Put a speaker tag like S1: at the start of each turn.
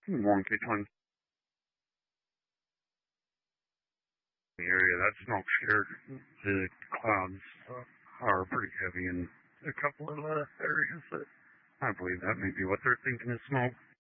S1: Morning, Caitlin. The area that smoke shared, the clouds are pretty heavy in a couple of areas. That I believe that may be what they're thinking is smoke.